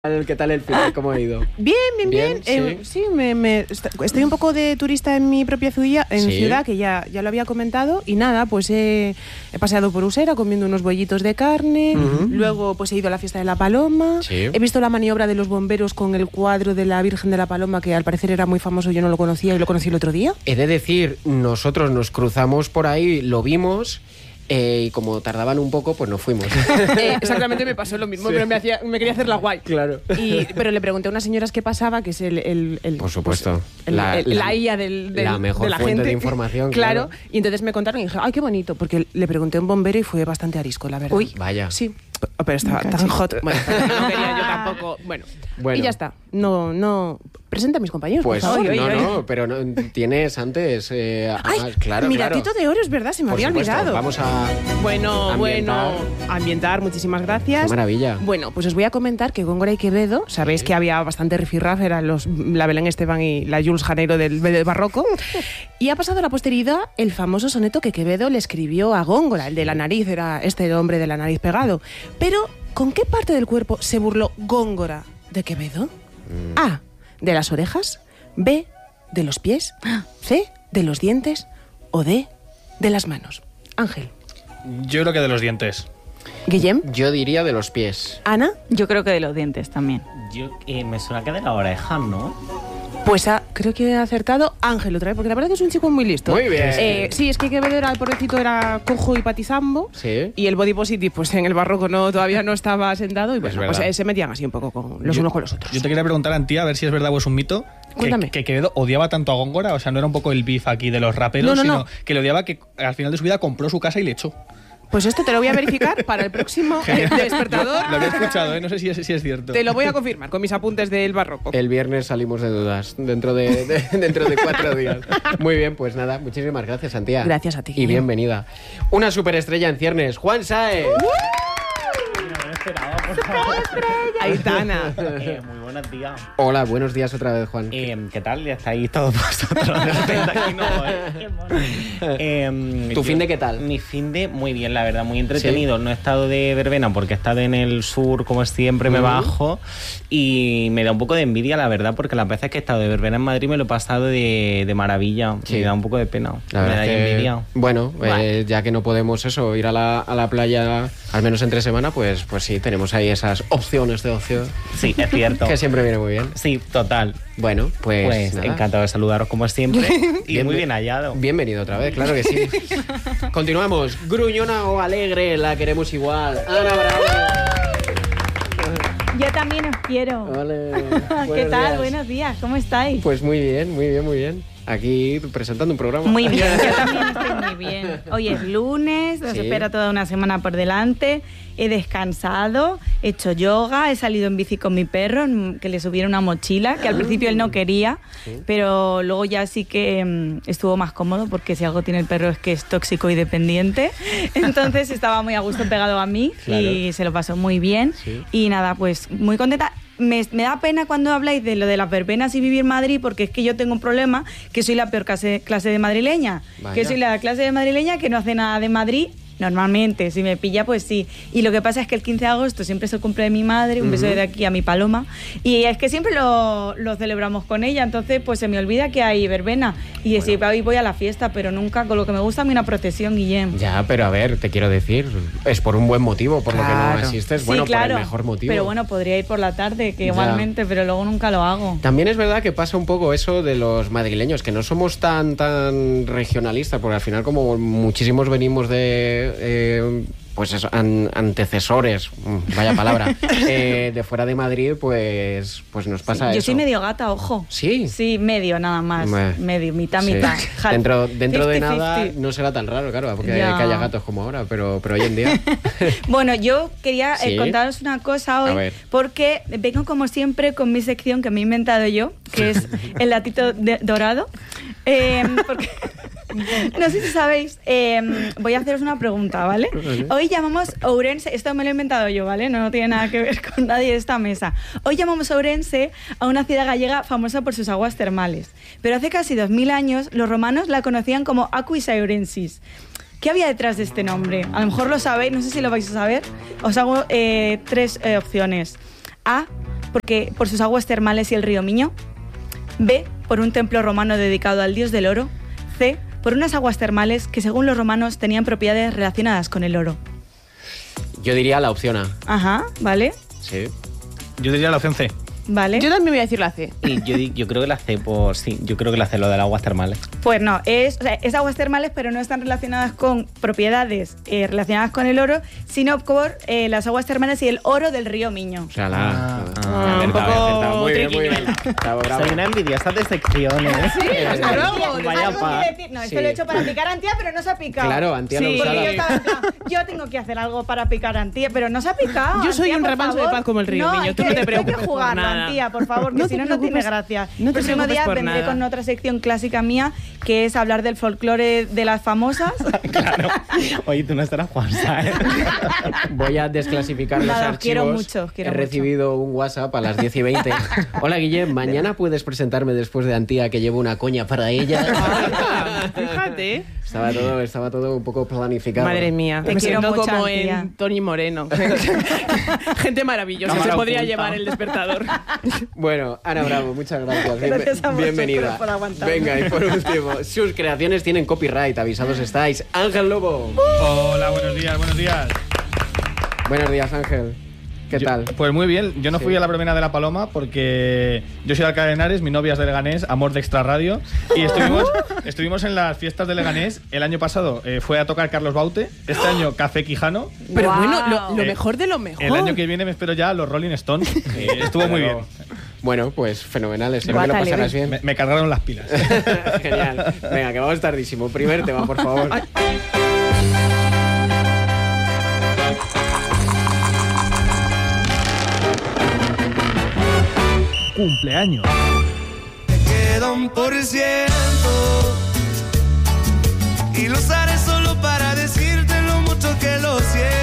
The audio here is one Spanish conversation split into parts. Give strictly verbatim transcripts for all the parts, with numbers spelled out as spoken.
¿Qué tal el final? ¿Cómo ha ido? Bien, bien, bien. bien eh, sí, sí me, me, estoy un poco de turista en mi propia ciudad, en ¿Sí? ciudad que ya, ya lo había comentado. Y nada, pues he, he paseado por Usera comiendo unos bollitos de carne. Uh-huh. Luego pues he ido a la fiesta de la Paloma. Sí. He visto la maniobra de los bomberos con el cuadro de la Virgen de la Paloma, que al parecer era muy famoso, yo no lo conocía y lo conocí el otro día. He de decir, nosotros nos cruzamos por ahí, lo vimos... Eh, y como tardaban un poco, pues nos fuimos. Eh, exactamente me pasó lo mismo, sí. Pero me, hacía, me quería hacer la guay. Claro. Y, pero le pregunté a unas señoras qué pasaba, que es el... el, el Por supuesto. Pues, el, la, el, la, la I A del, del, la mejor de la fuente gente. de información. Claro. Claro. Y entonces me contaron y dije, ay, qué bonito, porque le pregunté a un bombero y fue bastante arisco, la verdad. Uy, vaya. Sí. Pero estaba tan hot. Bueno, no quería yo tampoco. Bueno. bueno. Y ya está. No, no... Presenta a mis compañeros, pues, por favor. no, Oye, oye, no, pero no, tienes antes... Eh, Ay, ah, claro, miratito claro. de oro, es verdad, se me por había supuesto, olvidado. Vamos a Bueno, ambientar. bueno, ambientar, muchísimas gracias. Qué maravilla. Bueno, pues os voy a comentar que Góngora y Quevedo, sabéis sí. que había bastante rifirraf, eran los, la Belén Esteban y la Jules Janeiro del, del barroco, y ha pasado a la posteridad el famoso soneto que Quevedo le escribió a Góngora, el de la nariz, era este hombre de la nariz pegado. Pero, ¿con qué parte del cuerpo se burló Góngora de Quevedo? Mm. A, de las orejas, B, de los pies, C, de los dientes o D, de las manos. Ángel. Yo creo que de los dientes. Guillem. Yo diría de los pies. Ana. Yo creo que de los dientes también. Yo eh, me suena que de la oreja, ¿no? Pues ha, creo que ha acertado Ángel otra vez, porque la verdad que es un chico muy listo. Muy bien. Eh, sí, es que Quevedo era, el pobrecito era cojo y patizambo. Sí. Y el body positive, pues en el barroco no, todavía no estaba sentado. Y bueno, pues eh, se metían así un poco con los yo, unos con los otros. Yo te quería preguntar, Antía, a ver si es verdad o es un mito. Cuéntame. Que, que Quevedo odiaba tanto a Góngora, o sea, no era un poco el beef aquí de los raperos, no, no, sino no. que le odiaba que al final de su vida compró su casa y le echó. Pues esto te lo voy a verificar para el próximo eh, despertador. Lo había escuchado, ¿eh? No sé si es, si es cierto. Te lo voy a confirmar con mis apuntes del barroco. El viernes salimos de dudas, dentro de, de, dentro de cuatro días. Muy bien, pues nada, muchísimas gracias, Antía. Gracias a ti. Y bienvenida. Una superestrella en ciernes, Juan Sáez. ¡Uh! Aitana. Eh, muy buenos días. Hola, buenos días otra vez, Juan. Eh, ¿Qué tal? Ya estáis todos vosotros. Aquí no, ¿eh? eh, ¿Tu yo, fin de qué tal? Mi fin de muy bien, la verdad, muy entretenido. ¿Sí? No he estado de verbena porque he estado en el sur, como siempre, me uh-huh. bajo. Y me da un poco de envidia, la verdad, porque las veces que he estado de verbena en Madrid me lo he pasado de, de maravilla. Sí. Me da un poco de pena. La me verdad da que, envidia. Bueno, eh, ya que no podemos eso, ir a la, a la playa al menos entre semana, pues, pues sí, tenemos ahí esas opciones de ocio. Sí, es cierto. Que siempre viene muy bien. Sí, total. Bueno, pues, pues nada. Encantado de saludaros como siempre. Y bien, muy bien hallado. Bienvenido otra vez, claro que sí. Continuamos. Gruñona o alegre, la queremos igual. Ana Bravo. Yo también os quiero. Vale. ¿Qué tal? Días. Buenos días, ¿cómo estáis? Pues muy bien, muy bien, muy bien. Aquí presentando un programa. Muy bien, yo también estoy muy bien. Hoy es lunes, nos sí. espera toda una semana por delante. He descansado, he hecho yoga, he salido en bici con mi perro, que le subiera una mochila, que al principio él no quería, sí. pero luego ya sí que um, estuvo más cómodo, porque si algo tiene el perro es que es tóxico y dependiente. Entonces estaba muy a gusto pegado a mí, claro. y se lo pasó muy bien. Sí. Y nada, pues muy contenta. Me, me da pena cuando habláis de lo de las verbenas y vivir en Madrid, porque es que yo tengo un problema, que soy la peor clase, clase de madrileña. Vaya. Que soy la clase de madrileña que no hace nada de Madrid. Normalmente, si me pilla, pues sí. Y lo que pasa es que el quince de agosto siempre es el cumple de mi madre, un uh-huh. beso de aquí a mi Paloma, y es que siempre lo, lo celebramos con ella, entonces pues se me olvida que hay verbena, y bueno. si hoy voy a la fiesta, pero nunca, con lo que me gusta a mí una procesión, Guillem. Ya, pero a ver, te quiero decir, es por un buen motivo, por claro. lo que no asistes, bueno, sí, claro, por el mejor motivo. Pero bueno, podría ir por la tarde, que ya. igualmente, pero luego nunca lo hago. También es verdad que pasa un poco eso de los madrileños, que no somos tan, tan regionalistas, porque al final como muchísimos venimos de... Eh, pues eso, an, antecesores, vaya palabra, eh, de fuera de Madrid, pues, pues nos pasa sí, yo eso. Yo soy medio gata, ojo. ¿Sí? Sí, medio nada más, Me... medio, mitad, sí. mitad. Dentro, dentro de nada no será tan raro, claro, porque ya. que haya gatos como ahora, pero, pero hoy en día... Bueno, yo quería ¿Sí? eh, contaros una cosa hoy, porque vengo como siempre con mi sección que me he inventado yo, que es el latito de, dorado, eh, porque... No sé si sabéis, eh, voy a haceros una pregunta, ¿vale? Hoy llamamos Ourense, esto me lo he inventado yo, ¿vale? No tiene nada que ver con nadie de esta mesa. Hoy llamamos Ourense a una ciudad gallega famosa por sus aguas termales, pero hace casi dos mil años los romanos la conocían como Aquis Aurensis. ¿Qué había detrás de este nombre? A lo mejor lo sabéis, no sé si lo vais a saber. Os hago eh, tres eh, opciones. A, porque por sus aguas termales y el río Miño. B, por un templo romano dedicado al dios del oro. C, por unas aguas termales que según los romanos tenían propiedades relacionadas con el oro. Yo diría la opción A. Ajá, ¿vale? Sí. Yo diría la opción C. Vale. Yo también voy a decir la C. Y yo, di- yo creo que la C por... Sí, yo creo que la C, lo de las aguas termales. Pues no, es, o sea, es aguas termales, pero no están relacionadas con propiedades eh, relacionadas con el oro, sino por eh, las aguas termales y el oro del río Miño. O sea, la Ah. Ah, un acertado, poco acertado. Muy bien, tricky muy bien. nivel. Bravo, bravo. Soy una envidiosa de secciones. Sí, hasta luego. Vaya Algo pa. que decir- No, esto Sí. lo he hecho para picar a Antía, pero no se ha picado. Claro, Antía Sí. lo Porque usaba. yo estaba en plan, yo tengo que hacer algo para picar a Antía, pero no se ha picado. Yo soy Antía, un por remanso de favor. paz como el río no, Miño, hay tú que- no te hay preocupes que por jugarlo, nada. Antía, por favor, que No si te no, no tiene preocupes- gracia. no te El próximo preocupes día por vendré nada. con otra sección clásica mía, que es hablar del folclore de las famosas. Claro. Oye, tú no estarás Juan, ¿sabes? Voy a desclasificar los Nada, os archivos. quiero mucho, os quiero He mucho. recibido un WhatsApp a las diez y veinte. Hola, Guillem, mañana puedes presentarme después de Antía que llevo una coña para ella. Ah, fíjate. Estaba todo, estaba todo un poco planificado. Madre mía, Te me quiero siento mucho, como Antía. en Tony Moreno. Gente maravillosa, Cámara se podría oculta. llevar el despertador. Bueno, Ana Bravo, muchas gracias. Bien- Gracias a vosotros bienvenida. por aguantarme. Venga, y por último, sus creaciones tienen copyright, avisados estáis. Ángel Lobo. Hola, buenos días, buenos días. Buenos días, Ángel. ¿Qué Yo- tal? Pues muy bien, yo no Sí. fui a la verbena de La Paloma porque yo soy de Alcalá de Henares, mi novia es de Leganés, amor de Extra Radio, y estuvimos, estuvimos en las fiestas de Leganés. El año pasado eh, fue a tocar Carlos Baute, este año Café Quijano, Pero Guau. bueno, lo, lo Eh, mejor de lo mejor. el año que viene me espero ya a los Rolling Stones. Eh, estuvo muy bien, Bueno, pues fenomenal, espero que lo Guátale, pasarás ven. bien. me, me cargaron las pilas. Genial. Venga, que vamos tardísimo. Primer tema, por favor. Cumpleaños. Queda un por ciento y lo usaré solo para decirte lo mucho que lo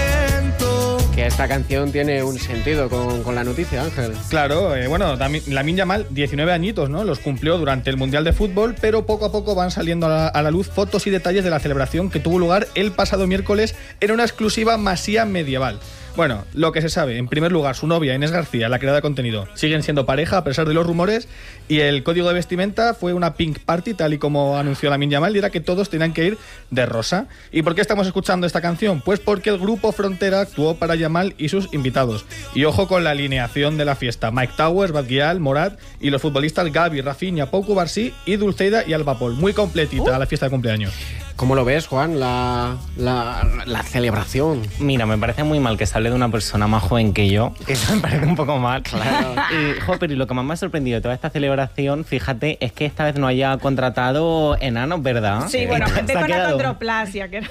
siento. Que esta canción tiene un sentido con, con la noticia, Ángel. Claro, eh, bueno, Lamine Yamal, diecinueve añitos, ¿no? Los cumplió durante el Mundial de Fútbol, pero poco a poco van saliendo a la, a la luz fotos y detalles de la celebración que tuvo lugar el pasado miércoles en una exclusiva masía medieval. Bueno, lo que se sabe, en primer lugar, su novia, Inés García, la creadora de contenido, siguen siendo pareja a pesar de los rumores, y el código de vestimenta fue una pink party, tal y como anunció Lamine Yamal, y era que todos tenían que ir de rosa. ¿Y por qué estamos escuchando esta canción? Pues porque el grupo Frontera actuó para Yamal y sus invitados. Y ojo con la alineación de la fiesta: Mike Towers, Badguial, Morat y los futbolistas Gavi, Rafinha, Pau Cubarsí y Dulceida y Alba Pol. Muy completita la fiesta de cumpleaños. ¿Cómo lo ves, Juan, la, la, la celebración? Mira, me parece muy mal que se hable de una persona más joven que yo. Eso me parece un poco mal. Claro. Y, jo, pero y lo que más me ha sorprendido de toda esta celebración, fíjate, es que esta vez no haya contratado enanos, ¿verdad? Sí, bueno, Se gente ha con quedado- acondroplasia. Que...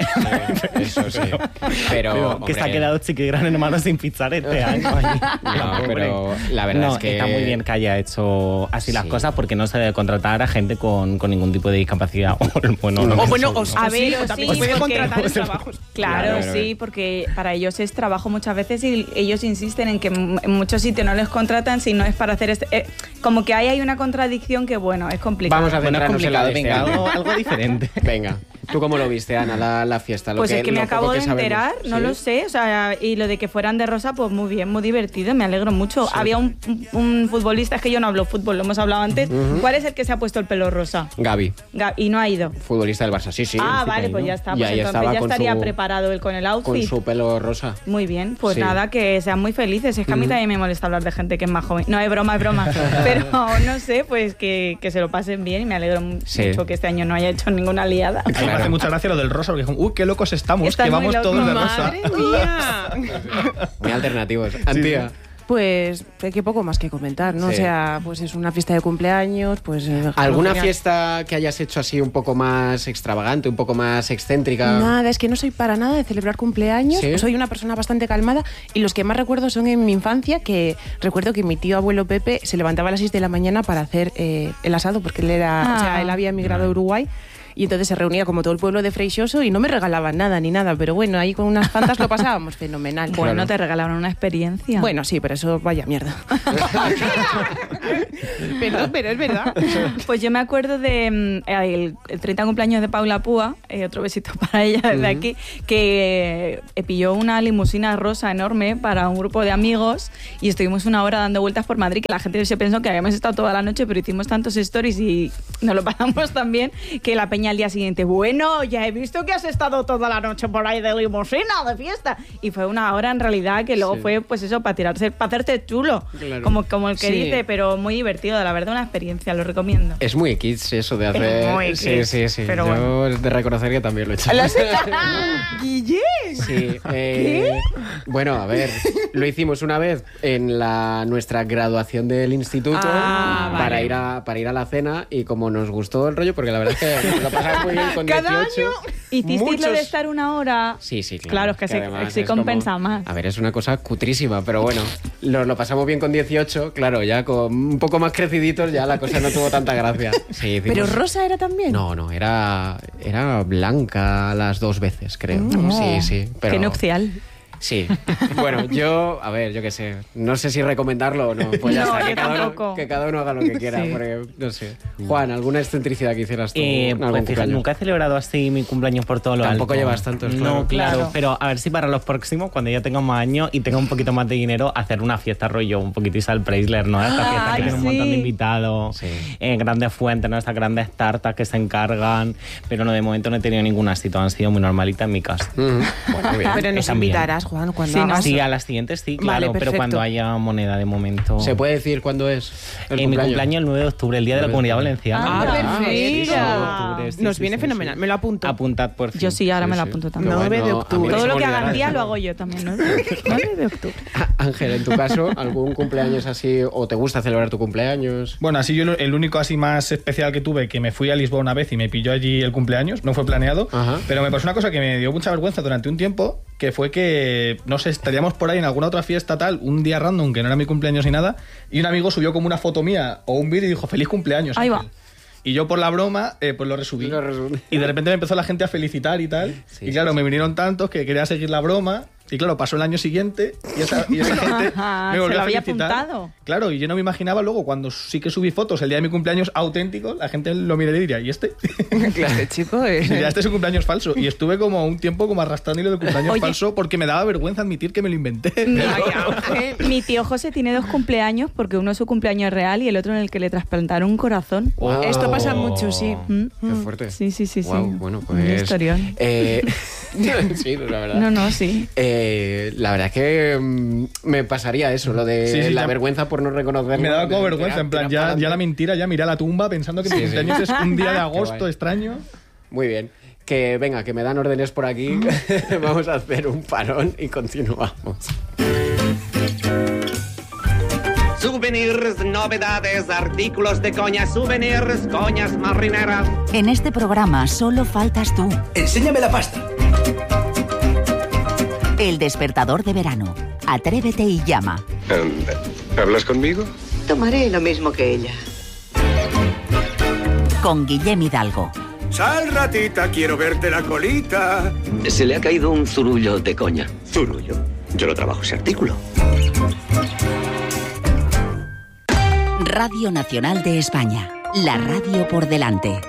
Eso sí. Pero, Pero que se ha hombre, quedado Chiqui Gran Hermano sin fichar este año. allí. No, Pobre. pero la verdad No, es que... está muy bien que haya hecho así las Sí. cosas, porque no se debe contratar a gente con, con ningún tipo de discapacidad. O, bueno, no, O no, bueno, no. o, A o ver, sí, o o también sí, se puede porque- contratar en trabajos. Claro, Claro, sí, porque para ellos es trabajo muchas veces y ellos insisten en que en muchos sitios no les contratan si no es para hacer este... eh, como que ahí hay una contradicción que, bueno, es complicado. Vamos a Bueno, es centrarnos en la complicado, de este venga, año. algo, algo diferente. Venga, ¿tú cómo lo viste, Ana, la, la fiesta? Lo Pues es que me lo poco acabo que de sabemos. enterar, no ¿Sí? lo sé, o sea, y lo de que fueran de rosa, pues muy bien, muy divertido, me alegro mucho. Había un, un futbolista, es que yo no hablo fútbol, lo hemos hablado antes. ¿Cuál es el que se ha puesto el pelo rosa? Gavi, Ga- Y no ha ido. futbolista del Barça, sí, sí. ah, sí, vale, ahí, pues ¿no? ya está, Y pues ahí entonces estaba ya con estaría su- preparado él con el Con outfit. su pelo rosa. Muy bien, pues Sí. nada, que sean muy felices. Es que a mí también me molesta hablar de gente que es más joven. No, es broma, es broma. Pero no sé, pues que, que se lo pasen bien y me alegro Sí. mucho que este año no haya hecho ninguna liada. A mí me hace mucha gracia lo del rosa, porque dijeron, uy, qué locos estamos, Están que muy vamos locos. todos de rosa. ¡Madre mía! Muy alternativos. Antía. Pues que poco más que comentar, ¿no? Sí. O sea, pues es una fiesta de cumpleaños, pues... eh, ¿Alguna genial. fiesta que hayas hecho así un poco más extravagante, un poco más excéntrica? Nada, es que no soy para nada de celebrar cumpleaños. ¿Sí? Soy una persona bastante calmada y los que más recuerdo son en mi infancia, que recuerdo que mi tío abuelo Pepe se levantaba a las seis de la mañana para hacer eh, el asado, porque él era, Ah. o sea, él había emigrado a Uruguay. y entonces se reunía como todo el pueblo de Freixoso y no me regalaban nada ni nada, pero bueno, ahí con unas fantas lo pasábamos fenomenal. Bueno, Claro. te regalaron una experiencia. Bueno, sí, pero eso vaya mierda. Perdón, pero es verdad. Pues yo me acuerdo de mm, el, el treinta cumpleaños de Paula Púa, eh, otro besito para ella desde Ujú. aquí, que eh, pilló una limusina rosa enorme para un grupo de amigos y estuvimos una hora dando vueltas por Madrid, que la gente se pensó que habíamos estado toda la noche, pero hicimos tantos stories y nos lo pasamos tan bien que la peña al día siguiente, bueno, ya he visto que has estado toda la noche por ahí de limusina, de fiesta. Y fue una hora en realidad que luego Sí. fue pues eso, para tirarse, para hacerte chulo, Claro. como, como el que Sí. dice, pero muy divertido, la verdad, una experiencia, lo recomiendo. Es muy kids eso de hacer... muy sí, kids, sí, sí. pero Yo bueno. es de reconocer que también lo he hecho. ¿Lo has hecho? ¡Guille! Sí, eh, bueno, a ver, lo hicimos una vez en la nuestra graduación del instituto Ah, para vale. ir a para ir a la cena y como nos gustó el rollo, porque la verdad es que nos lo pasamos muy bien con Cada dieciocho. ¿Hiciste lo muchos- de estar una hora? Sí, sí, claro. Claro, es que, se- además sí es compensa como- más. A ver, es una cosa cutrísima, pero bueno, lo, lo pasamos bien con dieciocho, claro, ya con un poco más creciditos ya la cosa no tuvo tanta gracia. Sí, hicimos- Pero Rosa era también. No, no, era, era blanca las dos veces, creo. Mm. Sí, sí. Pero, Qué nupcial. Sí. Bueno, yo, a ver, yo qué sé. No sé si recomendarlo o no. Pues ya No, está, yo que cada, uno, tampoco. que cada uno haga lo que quiera. Sí. Porque, no sé. Juan, ¿alguna excentricidad que hicieras tú? Eh, en algún pues fíjate, cumpleaños? nunca he celebrado así mi cumpleaños por todo lo Tampoco alto. llevas tantos, claro. No, claro, Claro. pero a ver si para los próximos, cuando ya tenga más años y tenga un poquito más de dinero, hacer una fiesta rollo un poquitito al Preisler, ¿no? Esta fiesta Ay, que tiene un sí. montón de invitados, Sí. eh, grandes fuentes, ¿no? Estas grandes tartas que se encargan, pero no, de momento no he tenido ninguna así, todas han sido muy normalitas en mi casa. Ujú. Bueno, bien. Pero nos Esa bien. invitarás, Juan, cuando Sí, ¿no? hagas. Sí, a las siguientes sí, Vale, claro, pero perfecto. cuando haya moneda de momento. ¿Se puede decir cuándo es el Eh, mi cumpleaños el nueve de octubre, el día de la nueve de Comunidad octubre. Valenciana. Ah, Ah, perfecto. octubre, sí, Nos sí, viene sí, fenomenal, sí. me lo apunto. Apuntad por fin. Yo sí, ahora Sí, me la sí. apunto Qué también. nueve de bueno, a mí octubre. no Todo se lo me que hagan olvidará día eso. lo hago yo también, ¿no? nueve de octubre. Ah, Ángel, en tu caso, ¿algún cumpleaños así o te gusta celebrar tu cumpleaños? Bueno, así yo lo- el único así más especial que tuve, que me fui a Lisboa una vez y me pilló allí el cumpleaños, no fue planeado, Ajá. pero me pasó una cosa que me dio mucha vergüenza durante un tiempo, que fue que, no sé, estaríamos por ahí en alguna otra fiesta tal, un día random, que no era mi cumpleaños ni nada, y un amigo subió como una foto mía o un vídeo y dijo, feliz cumpleaños, Ahí Ángel. va. Y yo por la broma, eh, pues lo resubí. Lo resubí. Y de repente me empezó la gente a felicitar y tal. Sí, y claro, sí, me sí. vinieron tantos que quería seguir la broma. Y claro, pasó el año siguiente y esa, y esa gente me Se volvió lo a había felicitar. apuntado. Claro, y yo no me imaginaba luego, cuando sí que subí fotos el día de mi cumpleaños auténtico, la gente lo miraría y diría, ¿y este? Este chico Y es... diría, este es un cumpleaños falso. Y estuve como un tiempo como arrastrando hilo de cumpleaños Oye. falso porque me daba vergüenza admitir que me lo inventé. Mi, Pero- mi tío José tiene dos cumpleaños porque uno es su cumpleaños real y el otro en el que le trasplantaron un corazón. Wow. Esto pasa mucho, sí. Mm. Qué fuerte. Sí, sí, sí, sí. Guau, bueno, Un pues. historión. eh, sí, la verdad. No, no, sí. Eh, la verdad es que mm, me pasaría eso, lo de Sí, sí, la ya- vergüenza por no reconocerlo. Me daba como De- vergüenza, tira- en plan, tira ya, pa'lante. ya la mentira, ya miré a la tumba pensando que mi Sí, sí. cumpleaños es un día de Qué agosto guay. extraño. Muy bien. Que venga, que me dan órdenes por aquí. Vamos a hacer un parón y continuamos. Souvenirs, novedades, artículos de coña, souvenirs, coñas marineras. En este programa solo faltas tú. Enséñame la pasta. El despertador de verano. Atrévete y llama. Anda, ¿hablas conmigo? Tomaré lo mismo que ella. Con Guillem Hidalgo. Sal, ratita, quiero verte la colita. Se le ha caído un zurullo de coña. Zurullo. Yo lo trabajo ese artículo. Radio Nacional de España. La radio por delante.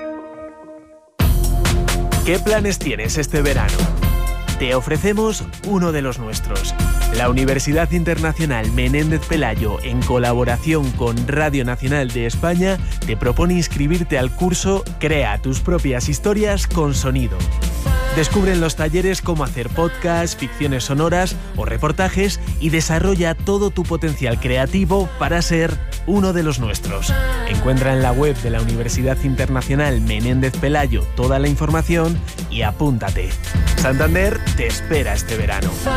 ¿Qué planes tienes este verano? Te ofrecemos uno de los nuestros. La Universidad Internacional Menéndez Pelayo, en colaboración con Radio Nacional de España, te propone inscribirte al curso Crea tus propias historias con sonido. Descubre en los talleres cómo hacer podcasts, ficciones sonoras o reportajes y desarrolla todo tu potencial creativo para ser uno de los nuestros. Encuentra en la web de la Universidad Internacional Menéndez Pelayo toda la información y apúntate. Santander te espera este verano.